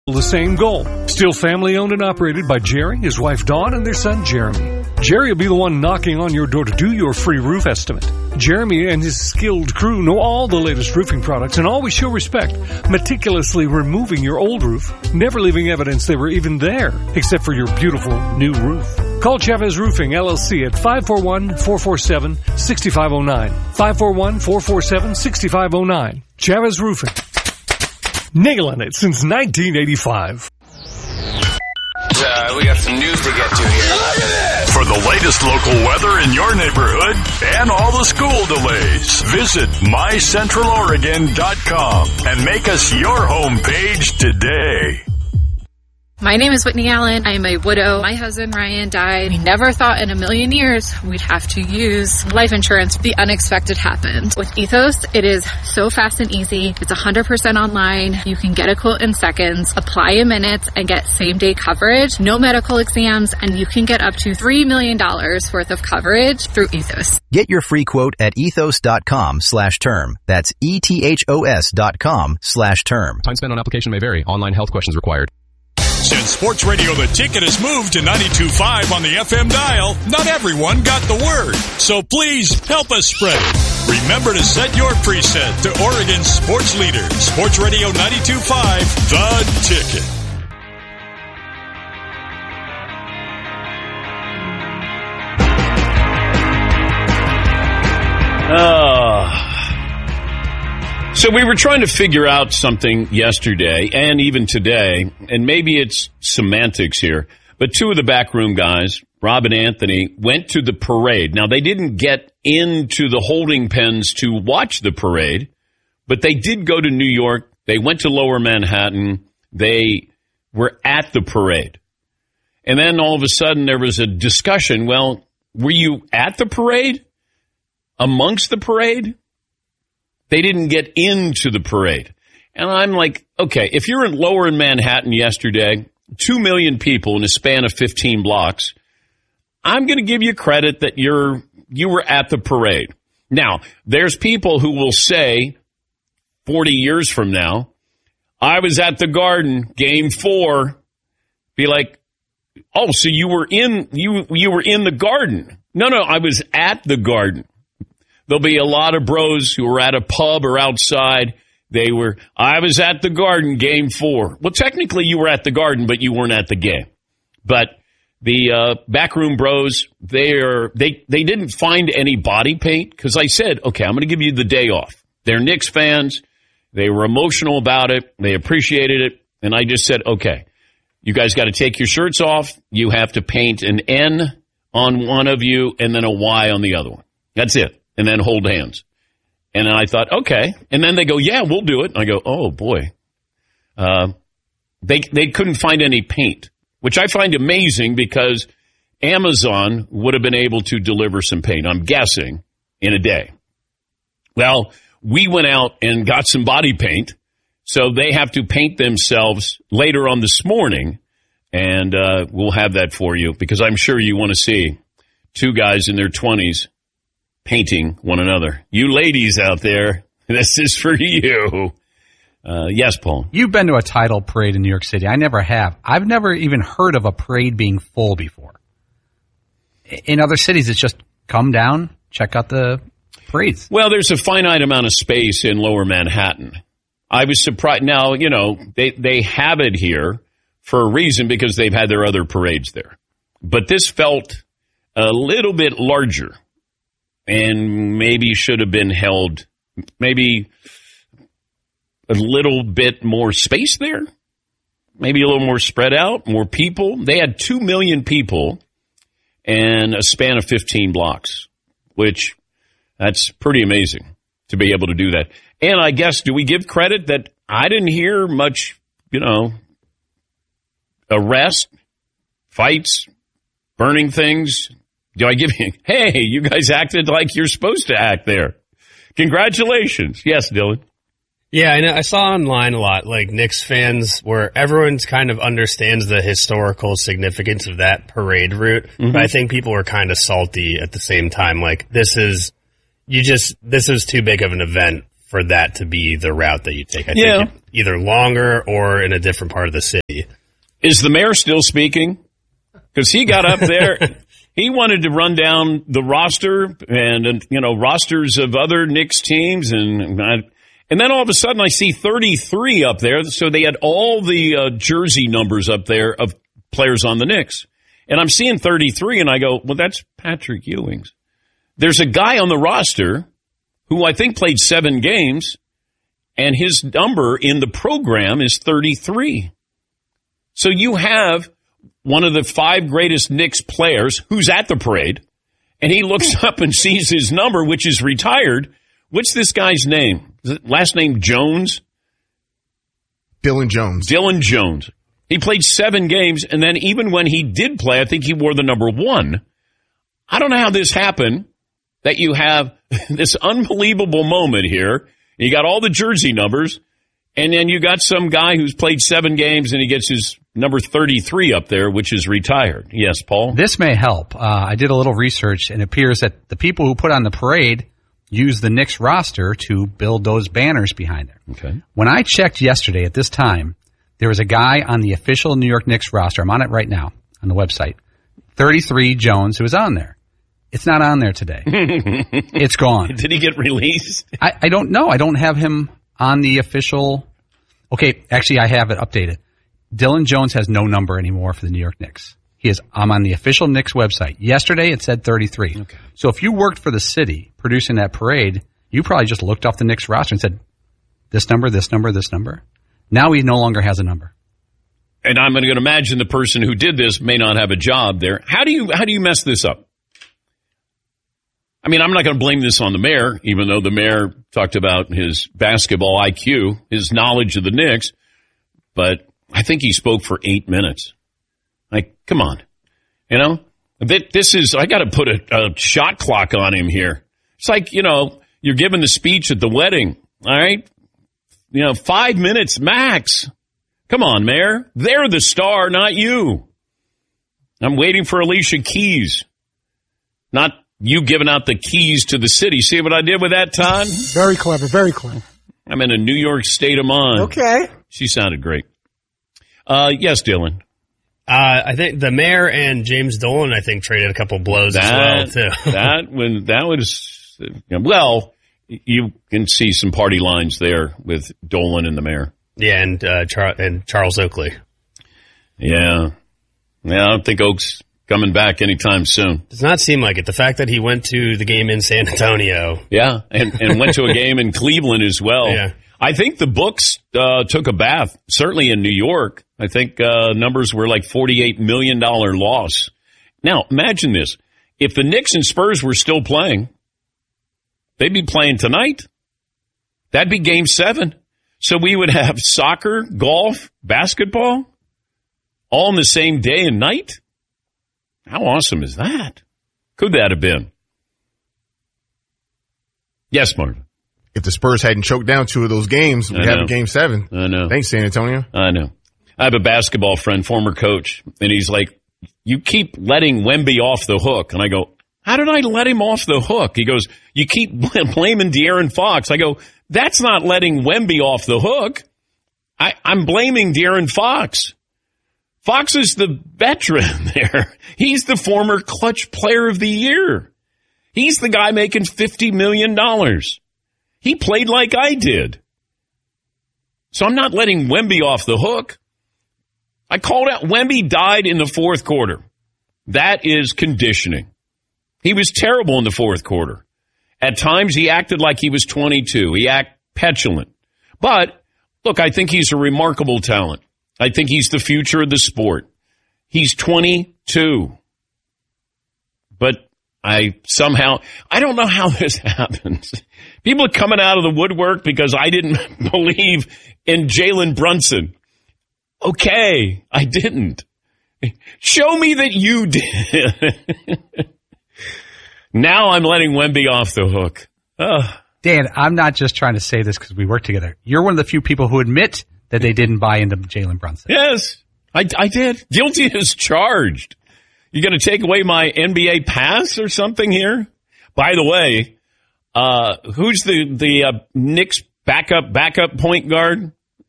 the same goal. Still family owned and operated by Jerry, his wife Dawn, and their son Jeremy. Jerry will be the one knocking on your door to do your free roof estimate. Jeremy and his skilled crew know all the latest roofing products and always show respect, meticulously removing your old roof, never leaving evidence they were even there, except for your beautiful new roof. Call Chavez Roofing, LLC at 541-447-6509. 541-447-6509. Chavez Roofing. Nailing it since 1985. We got some news to get to here. For the latest local weather in your neighborhood and all the school delays, visit mycentraloregon.com and make us your homepage today. My name is Whitney Allen. I am a widow. My husband, Ryan, died. We never thought in a million years we'd have to use life insurance. The unexpected happened. With Ethos, it is so fast and easy. It's 100% online. You can get a quote in seconds, apply in minutes, and get same-day coverage. No medical exams, and you can get up to $3 million worth of coverage through Ethos. Get your free quote at ethos.com/term. That's ethos.com/term. Time spent on application may vary. Online health questions required. Since Sports Radio The Ticket has moved to 92.5 on the FM dial, not everyone got the word. So please help us spread it. Remember to set your preset to Oregon's sports leader. Sports Radio 92.5, The Ticket. So we were trying to figure out something yesterday and even today, and maybe it's semantics here, but two of the backroom guys, Rob and Anthony, went to the parade. Now, they didn't get into the holding pens to watch the parade, but they did go to New York. They went to Lower Manhattan. They were at the parade. And then all of a sudden there was a discussion. Well, were you at the parade? Amongst the parade? They didn't get into the parade. And I'm like, okay, if you're in Lower Manhattan yesterday, 2 million people in a span of 15 blocks, I'm going to give you credit that you were at the parade. Now, there's people who will say 40 years from now, I was at the Garden, Game 4. Be like, oh, so you were in the Garden. No, I was at the Garden. There'll be a lot of bros who were at a pub or outside. I was at the Garden, Game 4. Well, technically you were at the Garden, but you weren't at the game. But the backroom bros, they didn't find any body paint because I said, okay, I'm going to give you the day off. They're Knicks fans. They were emotional about it. They appreciated it. And I just said, okay, you guys got to take your shirts off. You have to paint an N on one of you and then a Y on the other one. That's it. And then hold hands. And then I thought, okay. And then they go, yeah, we'll do it. And I go, oh, boy. They couldn't find any paint, which I find amazing because Amazon would have been able to deliver some paint, I'm guessing, in a day. Well, we went out and got some body paint, so they have to paint themselves later on this morning, and we'll have that for you because I'm sure you want to see two guys in their 20s painting one another. You ladies out there, this is for you. Yes, Paul. You've been to a title parade in New York City. I never have. I've never even heard of a parade being full before. In other cities, it's just come down, check out the parades. Well, there's a finite amount of space in Lower Manhattan. I was surprised. Now, they have it here for a reason because they've had their other parades there. But this felt a little bit larger. And maybe should have been held maybe a little bit more space there, maybe a little more spread out, more people. They had 2 million people in a span of 15 blocks, which that's pretty amazing to be able to do that. And I guess, do we give credit that I didn't hear much, arrest, fights, burning things? Do I give you, hey, you guys acted like you're supposed to act there. Congratulations. Yes, Dylan. Yeah, I saw online a lot, like Knicks fans, where everyone's kind of understands the historical significance of that parade route. Mm-hmm. But I think people were kind of salty at the same time. Like, this is too big of an event for that to be the route that you take. I think either longer or in a different part of the city. Is the mayor still speaking? Because he got up there. He wanted to run down the roster and, rosters of other Knicks teams. And then all of a sudden I see 33 up there. So they had all the jersey numbers up there of players on the Knicks. And I'm seeing 33 and I go, well, that's Patrick Ewing's. There's a guy on the roster who I think played 7 games and his number in the program is 33. So you have one of the 5 greatest Knicks players who's at the parade, and he looks up and sees his number, which is retired. What's this guy's name? Is it last name Jones? Dylan Jones. Dylan Jones. He played 7 games, and then even when he did play, I think he wore the number 1. I don't know how this happened, that you have this unbelievable moment here. You got all the jersey numbers, and then you got some guy who's played 7 games, and he gets his number 33 up there, which is retired. Yes, Paul? This may help. I did a little research, and it appears that the people who put on the parade use the Knicks roster to build those banners behind it. Okay. When I checked yesterday at this time, there was a guy on the official New York Knicks roster. I'm on it right now on the website. 33 Jones, who was on there. It's not on there today. It's gone. Did he get released? I don't know. I don't have him on the official. Okay, actually, I have it updated. Dylan Jones has no number anymore for the New York Knicks. I'm on the official Knicks website. Yesterday, it said 33. Okay. So if you worked for the city producing that parade, you probably just looked off the Knicks roster and said, this number, this number, this number. Now he no longer has a number. And I'm going to imagine the person who did this may not have a job there. How do you mess this up? I mean, I'm not going to blame this on the mayor, even though the mayor talked about his basketball IQ, his knowledge of the Knicks, but I think he spoke for 8 minutes. Like, come on. This is, I got to put a shot clock on him here. It's like, you're giving the speech at the wedding, all right? 5 minutes max. Come on, Mayor. They're the star, not you. I'm waiting for Alicia Keys, not you giving out the keys to the city. See what I did with that, Todd? Very clever, very clever. I'm in a New York state of mind. Okay. She sounded great. Yes, Dylan. I think the mayor and James Dolan, I think, traded a couple blows as well, too. that was, well, you can see some party lines there with Dolan and the mayor. Yeah, and Charles Oakley. Yeah. I don't think Oak's coming back anytime soon. Does not seem like it. The fact that he went to the game in San Antonio. Yeah, and went to a game in Cleveland as well. Yeah. I think the books took a bath, certainly in New York. I think numbers were like $48 million loss. Now, imagine this. If the Knicks and Spurs were still playing, they'd be playing tonight. That'd be Game 7. So we would have soccer, golf, basketball, all on the same day and night? How awesome is that? Could that have been? Yes, Marvin. If the Spurs hadn't choked down 2 of those games, we'd have a Game 7. I know. Thanks, San Antonio. I know. I have a basketball friend, former coach, and he's like, you keep letting Wemby off the hook. And I go, how did I let him off the hook? He goes, you keep blaming De'Aaron Fox. I go, that's not letting Wemby off the hook. I'm blaming De'Aaron Fox. Fox is the veteran there. He's the former clutch player of the year. He's the guy making $50 million. He played like I did. So I'm not letting Wemby off the hook. I called out Wemby died in the 4th quarter. That is conditioning. He was terrible in the 4th quarter. At times he acted like he was 22. He acted petulant. But, look, I think he's a remarkable talent. I think he's the future of the sport. He's 22. But I don't know how this happens. People are coming out of the woodwork because I didn't believe in Jalen Brunson. Okay, I didn't. Show me that you did. Now I'm letting Wemby off the hook. Dan, I'm not just trying to say this because we work together. You're one of the few people who admit that they didn't buy into Jalen Brunson. Yes, I did. Guilty as charged. You going to take away my NBA pass or something here? By the way, who's the Knicks backup point guard?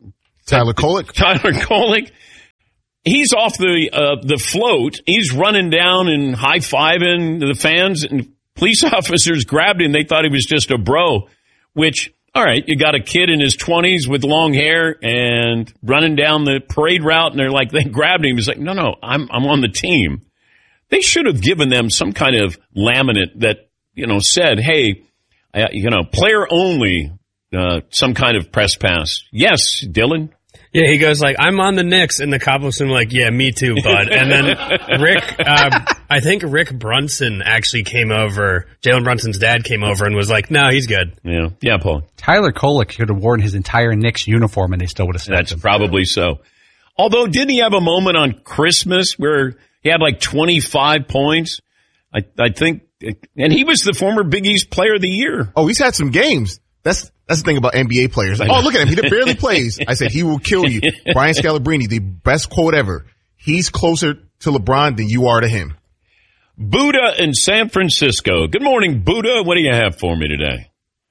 Tyler Kolek. He's off the float. He's running down and high-fiving the fans, and police officers grabbed him. They thought he was just a bro, which, all right, you got a kid in his 20s with long hair and running down the parade route, and they grabbed him. He's like, no, I'm on the team. They should have given them some kind of laminate that, said, hey, player only, some kind of press pass. Yes, Dylan? Yeah, he goes I'm on the Knicks, and the cop looks at him yeah, me too, bud. And then I think Rick Brunson actually came over. Jalen Brunson's dad came over and was like, no, he's good. Yeah, Paul. Tyler Kolek could have worn his entire Knicks uniform, and they still would have snapped him. That's probably so. Although, didn't he have a moment on Christmas where he had 25 points? I think, and he was the former Big East Player of the Year. Oh, he's had some games. That's the thing about NBA players. Look at him. He barely plays. I said, he will kill you. Brian Scalabrine, the best quote ever. He's closer to LeBron than you are to him. Buddha in San Francisco. Good morning, Buddha. What do you have for me today?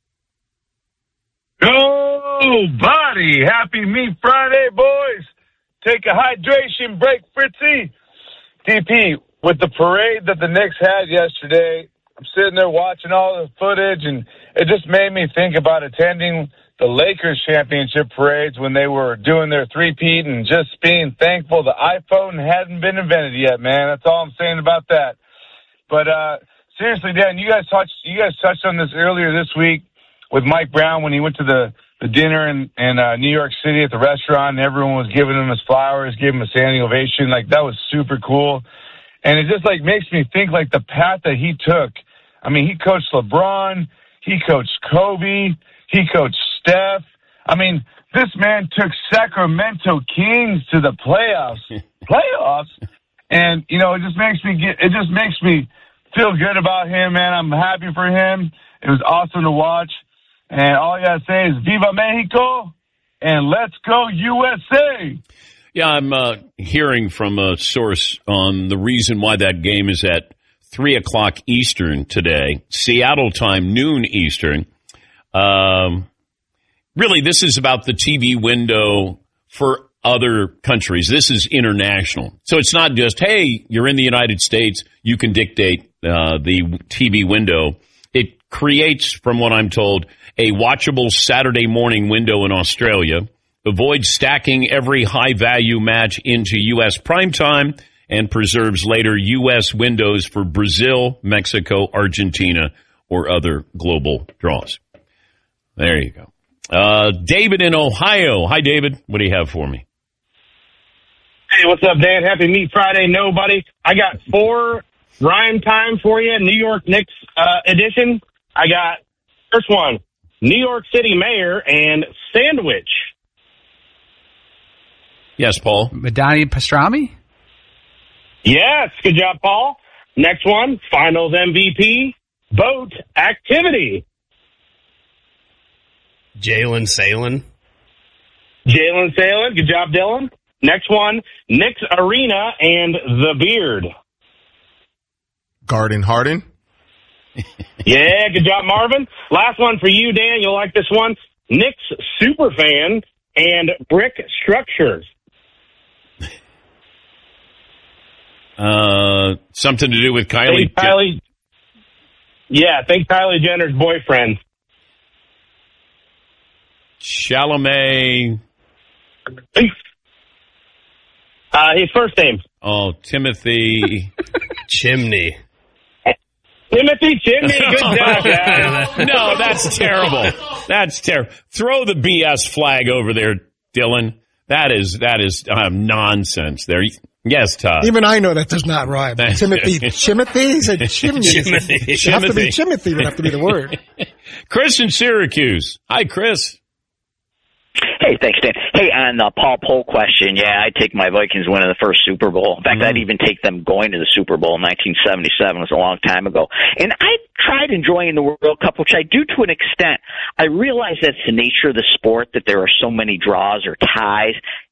Oh, buddy. Happy Meat Friday, boys. Take a hydration break, Fritzy. DP, with the parade that the Knicks had yesterday, I'm sitting there watching all the footage, and it just made me think about attending the Lakers championship parades when they were doing their three-peat and just being thankful the iPhone hadn't been invented yet, man. That's all I'm saying about that. But seriously, Dan, you guys touched on this earlier this week with Mike Brown when he went to the dinner in New York City at the restaurant, and everyone was giving him his flowers, giving him a standing ovation. That was super cool. And it just makes me think the path that he took. I mean, he coached LeBron, he coached Kobe, he coached Steph. I mean, this man took Sacramento Kings to the playoffs. And, it just makes me feel good about him, man. I'm happy for him. It was awesome to watch. And all I got to say is Viva Mexico and let's go USA. Yeah, I'm hearing from a source on the reason why that game is at 3 o'clock Eastern today, Seattle time, noon Eastern. Really, this is about the TV window for other countries. This is international. So it's not just, hey, you're in the United States, you can dictate the TV window. It creates, from what I'm told, a watchable Saturday morning window in Australia, avoids stacking every high-value match into U.S. primetime, and preserves later U.S. windows for Brazil, Mexico, Argentina, or other global draws. There you go. David in Ohio. Hi, David. What do you have for me? Hey, what's up, Dan? Happy Meat Friday, nobody. I got 4 rhyme time for you, New York Knicks edition. I got, first one, New York City Mayor and Sandwich. Yes, Paul. Madani Pastrami? Yes, good job, Paul. Next one, Finals MVP, Boat Activity. Jalen Salen. Good job, Dylan. Next one, Knicks Arena and the Beard. Garden Harden. Yeah, good job, Marvin. Last one for you, Dan. You'll like this one. Knicks Superfan and Brick Structures. Something to do with Kylie. Think Kylie Jenner's boyfriend. Chalamet. His first name. Oh, Timothy. Chimney. Timothy Chimney. Good job, guys. No, that's terrible. That's terrible. Throw the BS flag over there, Dylan. That is nonsense there. Yes, Todd. Even I know that does not rhyme. Timothy. He said chimney. It have to be Timothy would have to be the word. Chris in Syracuse. Hi, Chris. Hey, thanks, Dan. Hey, on the Paul Poll question, I'd take my Vikings winning the first Super Bowl. In fact, I'd even take them going to the Super Bowl in 1977. It was a long time ago. And I tried enjoying the World Cup, which I do to an extent. I realize that's the nature of the sport, that there are so many draws or ties.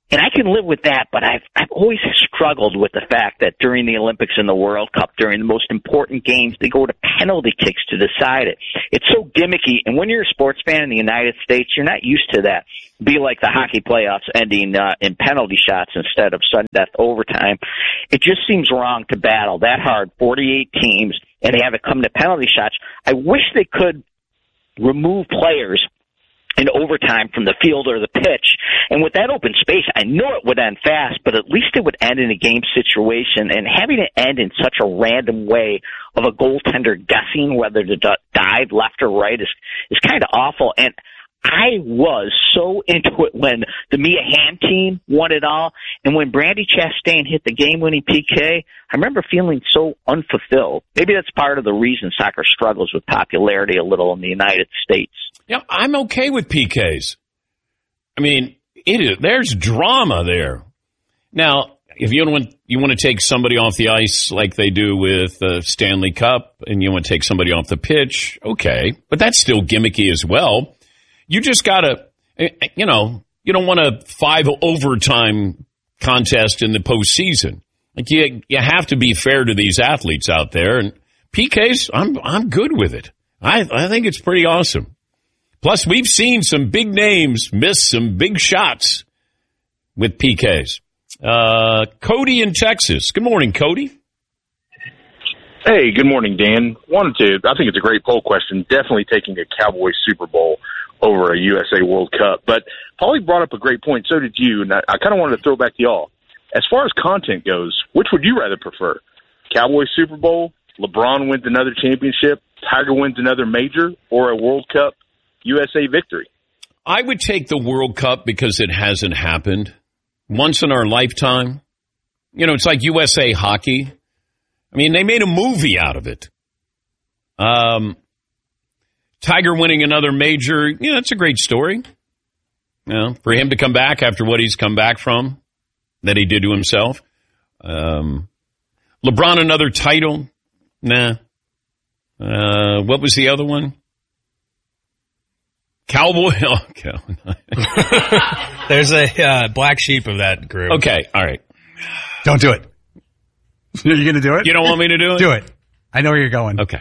And I can live with that, but I've always struggled with the fact that during the Olympics and the World Cup, during the most important games, they go to penalty kicks to decide it. It's so gimmicky, and when you're a sports fan in the United States, you're not used to that. Be like the hockey playoffs ending in penalty shots instead of sudden death overtime. It just seems wrong to battle that hard, 48 teams, and have it come to penalty shots. I wish they could remove players in overtime from the field or the pitch. And with that open space, I know it would end fast, but at least it would end in a game situation. And having it end in such a random way of a goaltender guessing whether to dive left or right is kind of awful. And I was so into it when the Mia Hamm team won it all. And when Brandi Chastain hit the game-winning PK, I remember feeling so unfulfilled. Maybe that's part of the reason soccer struggles with popularity a little in the United States. Yeah, I'm okay with PKs. I mean, there's drama there. Now, if you want to take somebody off the ice like they do with the Stanley Cup, and you want to take somebody off the pitch, okay. But that's still gimmicky as well. You just got to, you don't want a 5 overtime contest in the postseason. Like you have to be fair to these athletes out there. And PKs, I'm good with it. I think it's pretty awesome. Plus, we've seen some big names miss some big shots with PKs. Cody in Texas. Good morning, Cody. Hey, good morning, Dan. I think it's a great poll question. Definitely taking a Cowboys Super Bowl over a USA World Cup. But Paulie brought up a great point. So did you. And I kind of wanted to throw back to y'all. As far as content goes, which would you rather prefer? Cowboys Super Bowl, LeBron wins another championship, Tiger wins another major, or a World Cup USA victory? I would take the World Cup because it hasn't happened once in our lifetime. It's like USA Hockey. I mean, they made a movie out of it. Tiger winning another major, it's a great story. For him to come back after what he's come back from, that he did to himself. LeBron another title? Nah. What was the other one? Cowboy. Oh, There's a black sheep of that group. Okay, all right. Don't do it. Are you going to do it? You don't want me to do it? Do it. I know where you're going. Okay.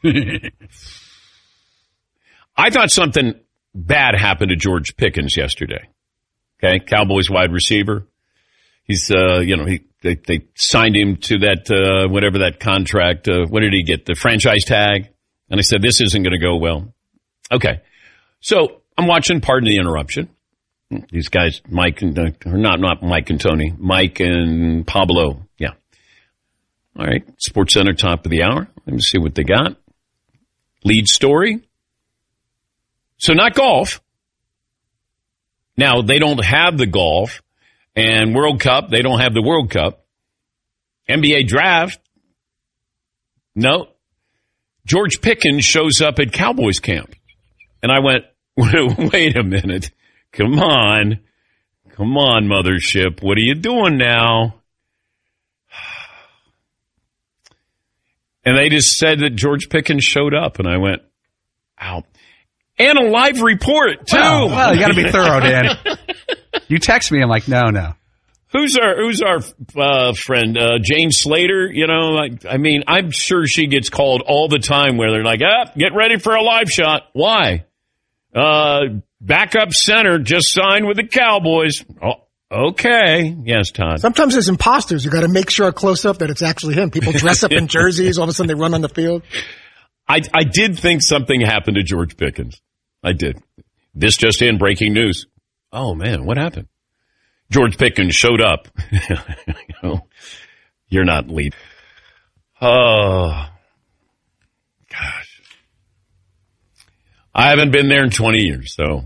I thought something bad happened to George Pickens yesterday. Okay, Cowboys wide receiver. He's, they signed him to that, whatever that contract. What did he get? The franchise tag. And I said, this isn't going to go well. Okay. So I'm watching, pardon the interruption. These guys, Mike and, or not Mike and Tony, Mike and Pablo. Yeah. All right. Sports Center, top of the hour. Let me see what they got. Lead story. So not golf. Now they don't have the golf, and World Cup, they don't have the World Cup. NBA draft. No. George Pickens shows up at Cowboys camp. And I went, wait a minute. Come on, mothership. What are you doing now? And they just said that George Pickens showed up, and I went, ow. And a live report, too. Well, you got to be thorough, Dan. You text me, I'm like, no. Who's our friend, Jane Slater? I mean, I'm sure she gets called all the time where they're like, get ready for a live shot. Why? Backup center just signed with the Cowboys. Oh, okay. Yes, Todd. Sometimes there's imposters. You got to make sure close up that it's actually him. People dress up in jerseys. All of a sudden they run on the field. I did think something happened to George Pickens. I did. This just in, breaking news. Oh, man, what happened? George Pickens showed up. You're not lead. Oh, gosh. I haven't been there in 20 years, so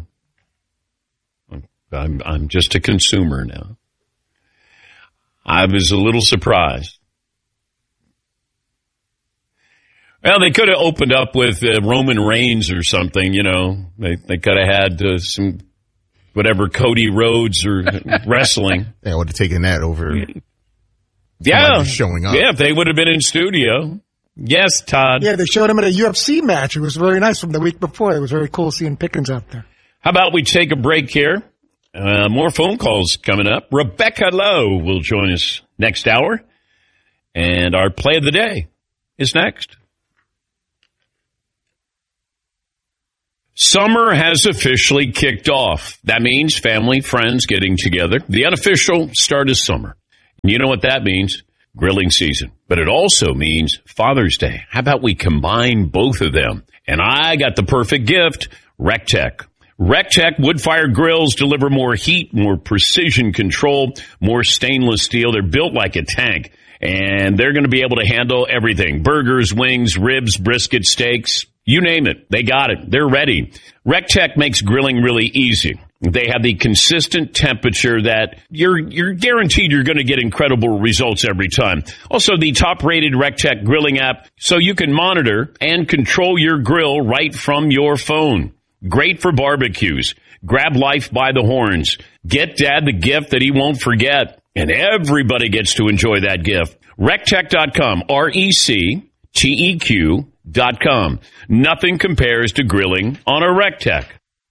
I'm just a consumer now. I was a little surprised. Well, they could have opened up with Roman Reigns or something, They could have had some, whatever, Cody Rhodes or wrestling. Yeah, I would have taken that over. Yeah. Showing up. Yeah, if they would have been in studio. Yes, Todd. Yeah, they showed him at a UFC match. It was very nice from the week before. It was very cool seeing Pickens out there. How about we take a break here? More phone calls coming up. Rebecca Lowe will join us next hour. And our play of the day is next. Summer has officially kicked off. That means family, friends getting together. The unofficial start of summer. And you know what that means? Grilling season. But it also means Father's Day. How about we combine both of them? And I got the perfect gift, RecTech. RecTech wood-fired grills deliver more heat, more precision control, more stainless steel. They're built like a tank. And they're going to be able to handle everything. Burgers, wings, ribs, brisket, steaks. You name it. They got it. They're ready. RecTech makes grilling really easy. They have the consistent temperature that you're guaranteed you're going to get incredible results every time. Also, the top-rated RecTech grilling app, so you can monitor and control your grill right from your phone. Great for barbecues. Grab life by the horns. Get Dad the gift that he won't forget. And everybody gets to enjoy that gift. RecTech.com. RecTeq.com. Nothing compares to grilling on a RecTech.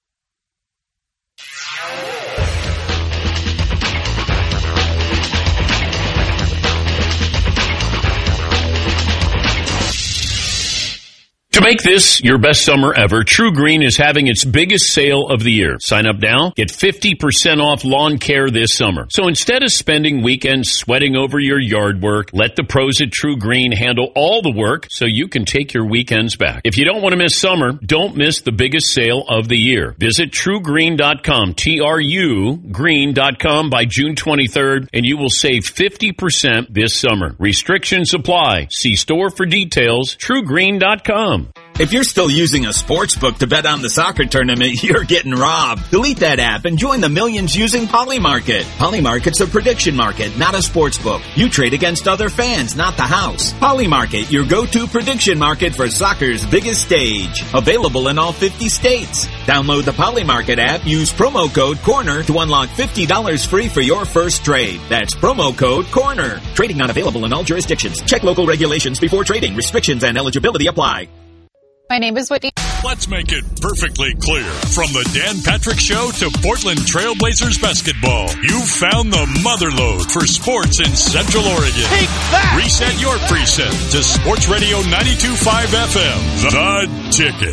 To make this your best summer ever, True Green is having its biggest sale of the year. Sign up now. Get 50% off lawn care this summer. So instead of spending weekends sweating over your yard work, let the pros at True Green handle all the work so you can take your weekends back. If you don't want to miss summer, don't miss the biggest sale of the year. Visit TrueGreen.com, TrueGreen.com by June 23rd, and you will save 50% this summer. Restrictions apply. See store for details. TrueGreen.com. If you're still using a sports book to bet on the soccer tournament, you're getting robbed. Delete that app and join the millions using Polymarket. Polymarket's a prediction market, not a sports book. You trade against other fans, not the house. Polymarket, your go-to prediction market for soccer's biggest stage. Available in all 50 states. Download the Polymarket app, use promo code CORNER to unlock $50 free for your first trade. That's promo code CORNER. Trading not available in all jurisdictions. Check local regulations before trading. Restrictions and eligibility apply. My name is Whitney. Let's make it perfectly clear. From the Dan Patrick Show to Portland Trailblazers basketball, you found the motherlode for sports in Central Oregon. Take that! Reset your preset to Sports Radio 92.5 FM. The Ticket.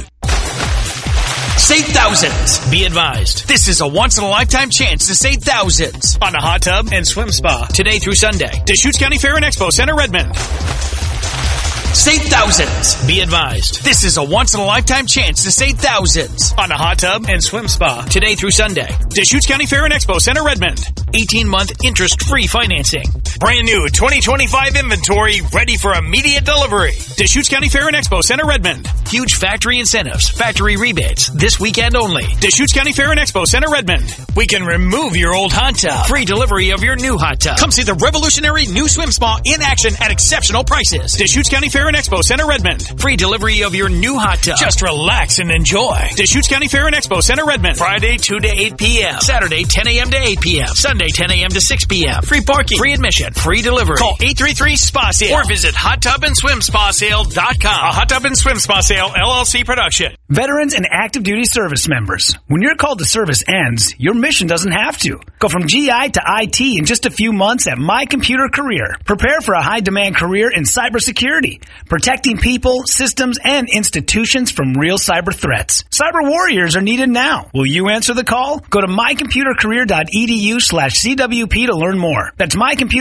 Save thousands. Be advised. This is a once-in-a-lifetime chance to save thousands on a hot tub and swim spa today through Sunday. Deschutes County Fair and Expo Center, Redmond. Save thousands. Be advised. This is a once-in-a-lifetime chance to save thousands on a hot tub and swim spa today through Sunday. Deschutes County Fair and Expo Center, Redmond. 18-month interest-free financing. Brand new 2025 inventory ready for immediate delivery. Deschutes County Fair and Expo Center, Redmond. Huge factory incentives, factory rebates this weekend only. Deschutes County Fair and Expo Center, Redmond. We can remove your old hot tub. Free delivery of your new hot tub. Come see the revolutionary new swim spa in action at exceptional prices. Deschutes County Fair and Expo Center, Redmond. Free delivery of your new hot tub. Just relax and enjoy. Deschutes County Fair and Expo Center, Redmond. Friday 2 to 8 p.m. Saturday 10 a.m. to 8 p.m. Sunday 10 a.m. to 6 p.m. Free parking, free admission, free delivery. Call 833-SPA-SALE or visit HotTubAndSwimSpaSale.com. A Hot Tub and Swim Spa Sale LLC production. Veterans and active duty service members. When your call to service ends, your mission doesn't have to. Go from GI to IT in just a few months at My Computer Career. Prepare for a high-demand career in cybersecurity, protecting people, systems, and institutions from real cyber threats. Cyber warriors are needed now. Will you answer the call? Go to mycomputercareer.edu/CWP to learn more. That's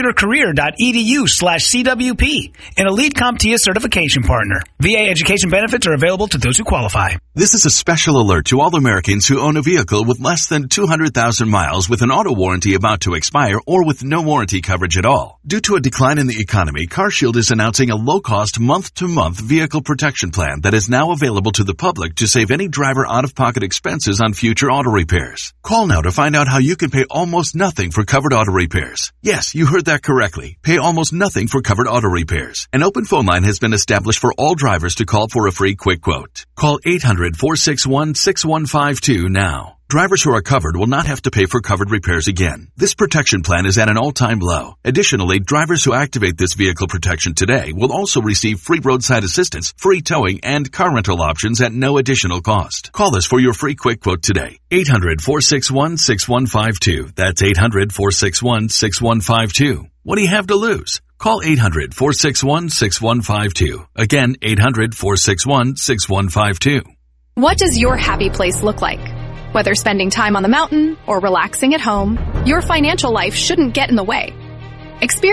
mycomputercareer.edu/CWP, an Elite CompTIA certification partner. VA education benefits are available to those who qualify. This is a special alert to all Americans who own a vehicle with less than 200,000 miles with an auto warranty about to expire or with no warranty coverage at all. Due to a decline in the economy, CarShield is announcing a low-cost month-to-month vehicle protection plan that is now available to the public to save any driver out-of-pocket expenses on future auto repairs. Call now to find out how you can pay almost nothing for covered auto repairs. Yes, you heard that correctly. Pay almost nothing for covered auto repairs. An open phone line has been established for all drivers to call for a free quick quote. Call 800-461-6152 now. Drivers who are covered will not have to pay for covered repairs again. This protection plan is at an all-time low. Additionally, drivers who activate this vehicle protection today will also receive free roadside assistance, free towing, and car rental options at no additional cost. Call us for your free quick quote today. 800-461-6152. That's 800-461-6152. What do you have to lose? Call 800-461-6152. Again, 800-461-6152. What does your happy place look like? Whether spending time on the mountain or relaxing at home, your financial life shouldn't get in the way. Experience